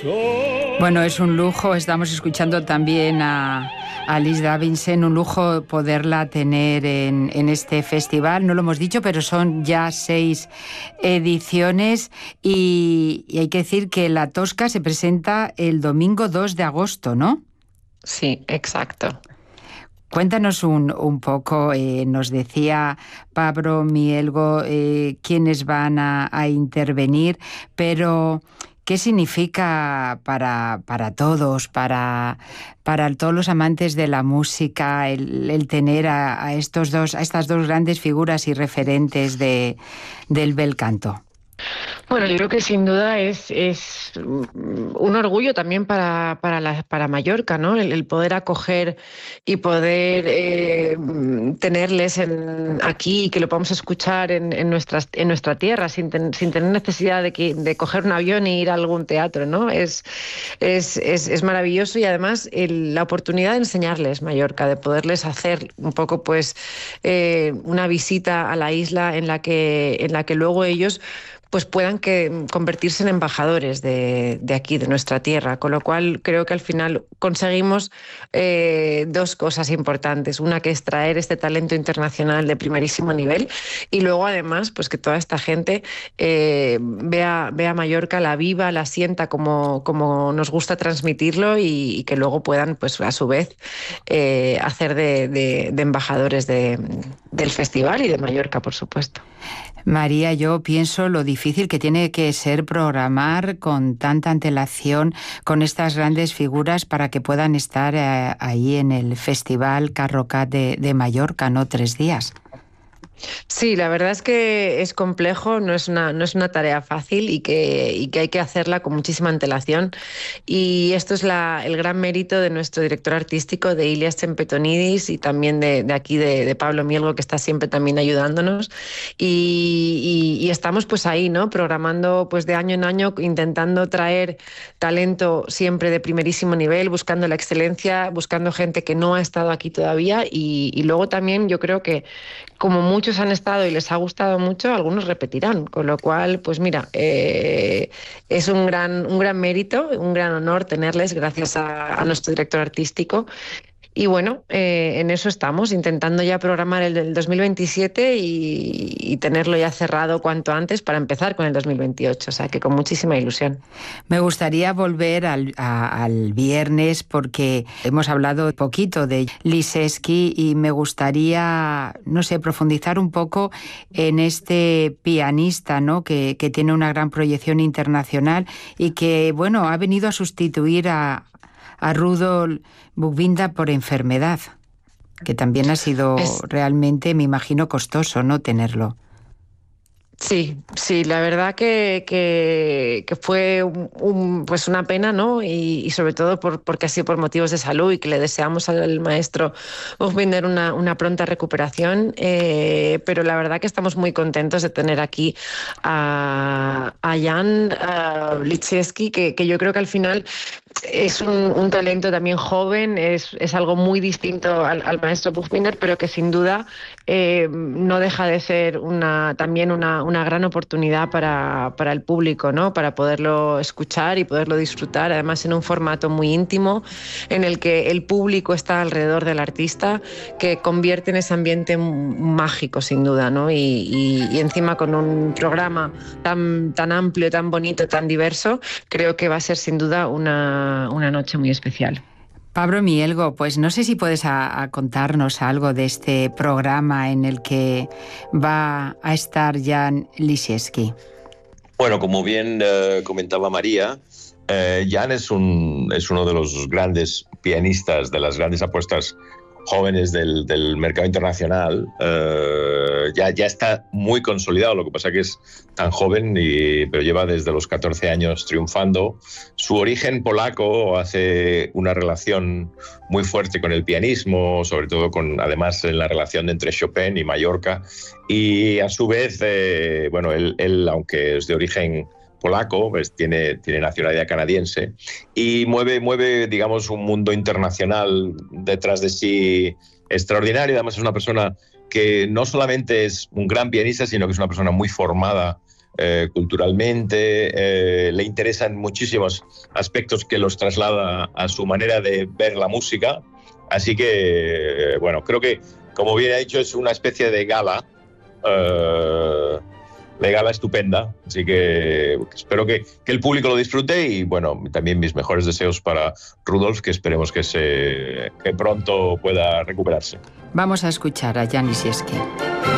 Bueno, es un lujo, estamos escuchando también a Alice Davidson, un lujo poderla tener en este festival. No lo hemos dicho, pero son ya 6 ediciones y hay que decir que La Tosca se presenta el domingo 2 de agosto, ¿no? Sí, exacto. Cuéntanos un poco, nos decía Pablo Mielgo quiénes van a intervenir, pero ¿qué significa para todos, para todos los amantes de la música, el tener a estas dos grandes figuras y referentes del bel canto? Bueno, yo creo que sin duda es un orgullo también para Mallorca, ¿no? El poder acoger y poder tenerles aquí y que lo podamos escuchar en nuestra tierra sin tener necesidad de coger un avión e ir a algún teatro, ¿no? Es maravilloso y además la oportunidad de enseñarles Mallorca, de poderles hacer un poco pues una visita a la isla en la que luego ellos pues puedan convertirse en embajadores de aquí, de nuestra tierra. Con lo cual creo que al final conseguimos 2 cosas importantes. Una, que es traer este talento internacional de primerísimo nivel, y luego además pues que toda esta gente vea Mallorca, la viva, la sienta como nos gusta transmitirlo y que luego puedan pues a su vez hacer de embajadores del festival y de Mallorca, por supuesto. María, yo pienso lo difícil que tiene que ser programar con tanta antelación con estas grandes figuras para que puedan estar ahí en el Festival Carrocat de Mallorca, ¿no? 3 días. Sí, la verdad es que es complejo, no es una tarea fácil y que hay que hacerla con muchísima antelación. Y esto es el gran mérito de nuestro director artístico, de Ilias Tempetonidis, y también de aquí, de Pablo Mielgo, que está siempre también ayudándonos. Y estamos pues ahí, ¿no? Programando pues de año en año, intentando traer talento siempre de primerísimo nivel, buscando la excelencia, buscando gente que no ha estado aquí todavía. Y luego también yo creo que como muchos han estado y les ha gustado mucho, algunos repetirán, con lo cual, pues mira, es un gran mérito, un gran honor tenerles gracias a nuestro director artístico. Y bueno, en eso estamos, intentando ya programar el del 2027 y tenerlo ya cerrado cuanto antes para empezar con el 2028, o sea que con muchísima ilusión. Me gustaría volver al viernes porque hemos hablado poquito de Liseski y me gustaría, no sé, profundizar un poco en este pianista, ¿no? que tiene una gran proyección internacional y que, bueno, ha venido a sustituir a Rudolf Buchbinder por enfermedad, que también ha sido realmente, me imagino, costoso, ¿no? Tenerlo. Sí, la verdad que fue pues una pena, ¿no? Y sobre todo porque ha sido por motivos de salud y que le deseamos al maestro Buchbinder una pronta recuperación. Pero la verdad que estamos muy contentos de tener aquí a Jan Liszewski, que yo creo que al final es un talento también joven, es algo muy distinto al maestro Buchbinder, pero que sin duda no deja de ser también una gran oportunidad para el público, ¿no? Para poderlo escuchar y poderlo disfrutar, además en un formato muy íntimo en el que el público está alrededor del artista, que convierte en ese ambiente mágico sin duda, ¿no? Y encima con un programa tan amplio, tan bonito, tan diverso, creo que va a ser sin duda una noche muy especial. Pablo Mielgo, pues no sé si puedes a contarnos algo de este programa en el que va a estar Jan Liszewski. Bueno, como bien comentaba María, Jan es uno de los grandes pianistas, de las grandes apuestas jóvenes del mercado internacional. Ya está muy consolidado, lo que pasa que es tan joven, pero lleva desde los 14 años triunfando. Su origen polaco hace una relación muy fuerte con el pianismo, sobre todo además en la relación entre Chopin y Mallorca, y a su vez, bueno, él, aunque es de origen polaco, pues tiene nacionalidad canadiense y mueve, digamos, un mundo internacional detrás de sí extraordinario. Además es una persona que no solamente es un gran pianista, sino que es una persona muy formada culturalmente, le interesan muchísimos aspectos que los traslada a su manera de ver la música. Así que, bueno, creo que, como bien ha dicho, es una especie de gala estupenda, así que espero que el público lo disfrute y bueno, también mis mejores deseos para Rudolf, que esperemos que pronto pueda recuperarse. Vamos a escuchar a Jan Lisiecki.